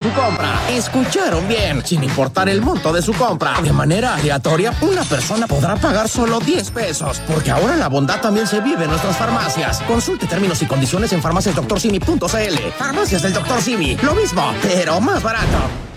su compra. Escucharon bien, sin importar el monto de su compra. De manera aleatoria, una persona podrá pagar solo 10 pesos, porque ahora la bondad también se vive en nuestras farmacias. Consulte términos y condiciones en farmaciasdoctorsimi.cl. Farmacias del Dr. Simi, lo mismo, pero más barato.